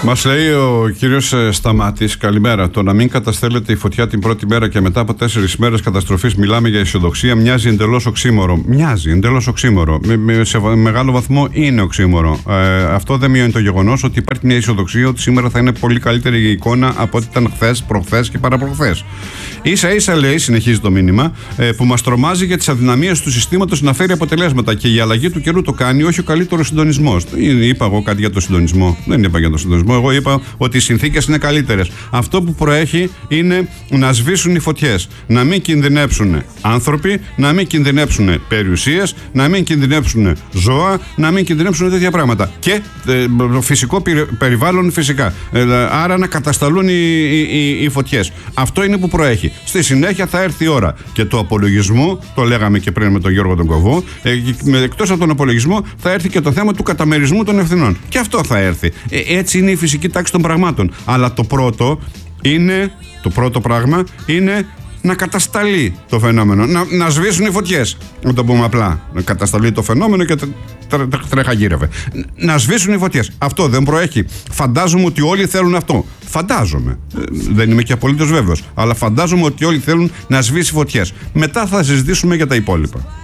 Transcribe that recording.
Μας λέει ο κύριος Σταμάτης, καλημέρα. Το να μην καταστέλλεται η φωτιά την πρώτη μέρα και μετά από 4 μέρες καταστροφής μιλάμε για αισιοδοξία μοιάζει εντελώς οξύμορο. Μοιάζει εντελώς οξύμορο. Σε μεγάλο βαθμό είναι οξύμορο. Αυτό δεν μειώνει το γεγονός ότι υπάρχει μια αισιοδοξία ότι σήμερα θα είναι πολύ καλύτερη η εικόνα από ό,τι ήταν χθες, προχθές και παραπροχθές. Ίσα-ίσα λέει, συνεχίζει το μήνυμα, που μας τρομάζει για τις αδυναμίες του συστήματος να φέρει αποτελέσματα και η αλλαγή του καιρού το κάνει, όχι ο καλύτερος συντονισμός. Είπα εγώ κάτι για το συντονισμό. Δεν είπα για το συντονισμό. Εγώ είπα ότι οι συνθήκες είναι καλύτερες. Αυτό που προέχει είναι να σβήσουν οι φωτιές. Να μην κινδυνεύσουν άνθρωποι, να μην κινδυνεύσουν περιουσίες, να μην κινδυνεύσουν ζώα, να μην κινδυνεύσουν τέτοια πράγματα. Και φυσικό περιβάλλον φυσικά. Άρα να κατασταλούν οι φωτιές. Αυτό είναι που προέχει. Στη συνέχεια θα έρθει η ώρα και του απολογισμού, το λέγαμε και πριν με τον Γιώργο τον Κοβό, εκτός από τον απολογισμό θα έρθει και το θέμα του καταμερισμού των ευθυνών. Και αυτό θα έρθει. Έτσι είναι η φυσική τάξη των πραγμάτων. Αλλά το πρώτο πράγμα είναι να κατασταλεί το φαινόμενο. Να σβήσουν οι φωτιές. Να το πούμε απλά. Να κατασταλεί το φαινόμενο και τρέχα γύρευε. Να σβήσουν οι φωτιές. Αυτό δεν προέχει. Φαντάζομαι ότι όλοι θέλουν αυτό. Φαντάζομαι. Δεν είμαι και απολύτως βέβαιος. Αλλά φαντάζομαι ότι όλοι θέλουν να σβήσει φωτιές. Μετά θα συζητήσουμε για τα υπόλοιπα.